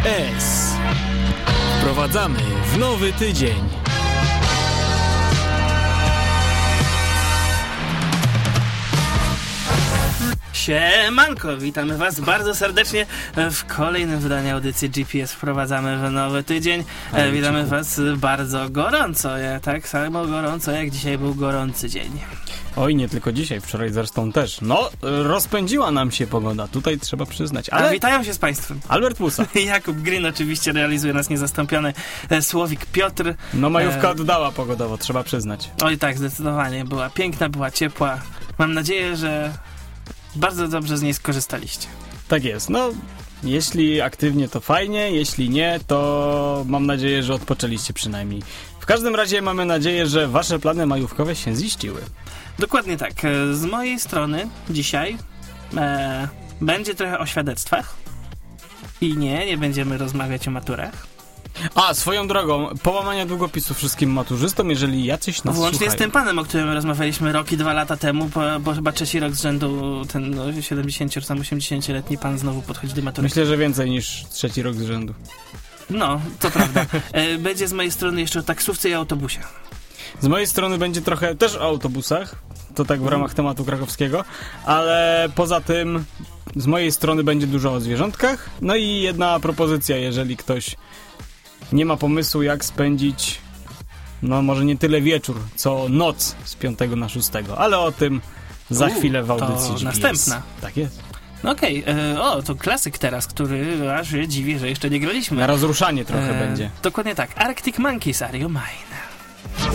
GPS. Wprowadzamy w nowy tydzień. Siemanko, witamy Was bardzo serdecznie w kolejnym wydaniu audycji GPS. Wprowadzamy w nowy tydzień. Witamy Was bardzo gorąco, tak samo gorąco jak dzisiaj był gorący dzień. Oj, nie tylko dzisiaj, wczoraj zresztą też. No, rozpędziła nam się pogoda, tutaj trzeba przyznać. Ale witają się z Państwem Albert Pusa. Jakub Green oczywiście realizuje nas niezastąpiony Słowik Piotr. No, majówka oddała pogodowo, trzeba przyznać. Oj tak, zdecydowanie. Była piękna, była ciepła. Mam nadzieję, że bardzo dobrze z niej skorzystaliście. Tak jest, no, jeśli aktywnie to fajnie, jeśli nie, to mam nadzieję, że odpoczęliście przynajmniej. W każdym razie mamy nadzieję, że wasze plany majówkowe się ziściły. Dokładnie tak. Z mojej strony dzisiaj będzie trochę o świadectwach i nie będziemy rozmawiać o maturach. A, swoją drogą, połamania długopisu wszystkim maturzystom, jeżeli jacyś nas włącznie słuchają. z tym panem, o którym rozmawialiśmy rok i 2 lata temu, bo chyba trzeci rok z rzędu ten 70 czy tam 80-letni pan znowu podchodzi do matury. Myślę, że więcej niż trzeci rok z rzędu. No, to prawda. Będzie z mojej strony jeszcze o taksówce i autobusie. Z mojej strony będzie trochę też o autobusach, to tak w ramach tematu krakowskiego, ale poza tym z mojej strony będzie dużo o zwierzątkach. No i jedna propozycja, jeżeli ktoś nie ma pomysłu, jak spędzić, no może nie tyle wieczór, co noc z 5 na 6, ale o tym za chwilę w audycji to GPS. następna. Tak jest. No okej, to klasyk teraz, który aż dziwi, że jeszcze nie graliśmy. Na rozruszanie trochę będzie. Dokładnie tak. Arctic Monkeys, Are You Mine?